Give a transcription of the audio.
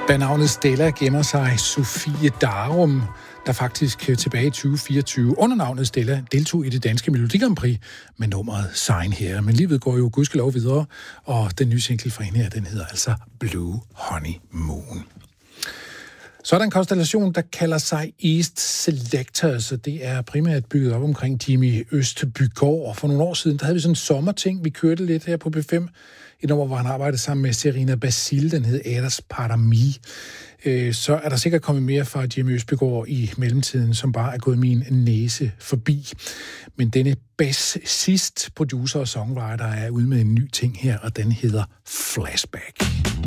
Bag navnet Stella gemmer sig Sofie Darum, der faktisk tilbage i 2024 under navnet Stella deltog i det danske Melodi Grand Prix med nummeret Sign Here. Men livet går jo gudskelov videre, og den nye single fra hende her, den hedder altså Blue Honey Moon. Så er der en konstellation, der kalder sig East Selectors, og det er primært bygget op omkring Jimmy Østbygaard. For nogle år siden, der havde vi sådan en sommerting, vi kørte lidt her på B5, et nummer, hvor han arbejdede sammen med Serena Basil, den hed Eras Parami. Så er der sikkert kommet mere fra Jimmy Østbygaard i mellemtiden, som bare er gået min næse forbi. Men denne bassist, producer og songwriter er ude med en ny ting her, og den hedder Flashback.